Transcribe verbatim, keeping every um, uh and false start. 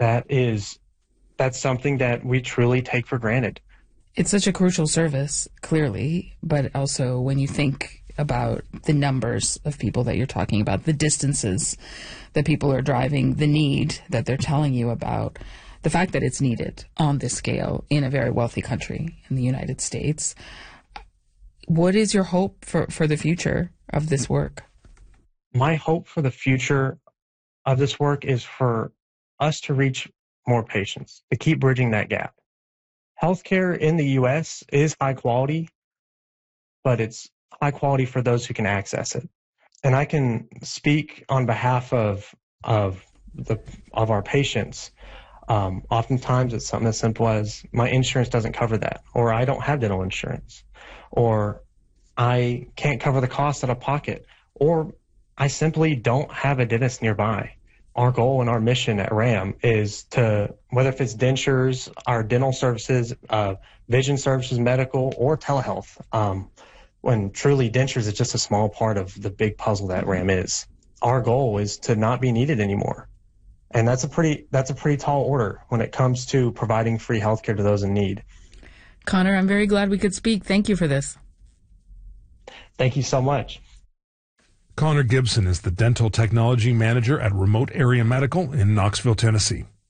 that is, that's something that we truly take for granted. It's such a crucial service, clearly, but also when you think about the numbers of people that you're talking about, the distances that people are driving, the need that they're telling you about, the fact that it's needed on this scale in a very wealthy country in the United States. What is your hope for, for the future of this work? My hope for the future of this work is for us to reach more patients, to keep bridging that gap. Healthcare in the U S is high quality, but it's high quality for those who can access it. And I can speak on behalf of of the of our patients. Um, oftentimes it's something as simple as my insurance doesn't cover that, or I don't have dental insurance, or I can't cover the cost out of pocket, or I simply don't have a dentist nearby. Our goal and our mission at RAM is to, whether if it's dentures, our dental services, uh, vision services, medical, or telehealth, um, when truly dentures is just a small part of the big puzzle that RAM is. Our goal is to not be needed anymore. And that's a pretty, that's a pretty tall order when it comes to providing free healthcare to those in need. Connor, I'm very glad we could speak. Thank you for this. Thank you so much. Connor Gibson is the Dental Technology Manager at Remote Area Medical in Knoxville, Tennessee.